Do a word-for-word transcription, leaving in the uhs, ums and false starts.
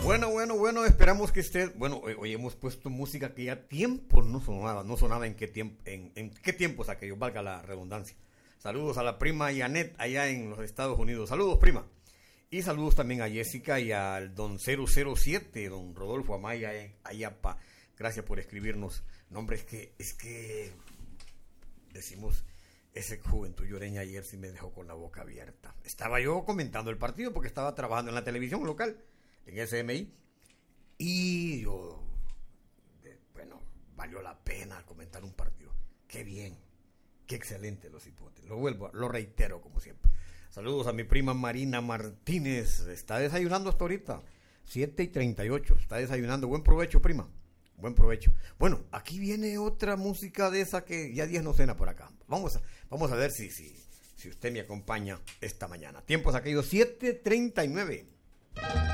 Bueno, bueno, bueno, esperamos que esté... Bueno, hoy, hoy hemos puesto música que ya tiempo no sonaba, no sonaba en qué tiempo, en, en qué tiempos aquello, valga la redundancia. Saludos a la prima Janet allá en los Estados Unidos. Saludos, prima. Y saludos también a Jessica y al don cero cero siete, don Rodolfo Amaya, Ayapa. Gracias por escribirnos. No, hombre, es que, es que decimos, ese Juventud Lloreña ayer sí me dejó con la boca abierta. Estaba yo comentando el partido porque estaba trabajando en la televisión local, en S M I, y yo, bueno, valió la pena comentar un partido. Qué bien, qué excelente los hipotes. Lo vuelvo, lo reitero como siempre. Saludos a mi prima Marina Martínez. Está desayunando hasta ahorita. siete y treinta y ocho. Está desayunando. Buen provecho, prima. Buen provecho. Bueno, aquí viene otra música de esa que ya diez no cena por acá. Vamos a, vamos a ver si, si, si usted me acompaña esta mañana. Tiempos aquellos siete treinta y nueve.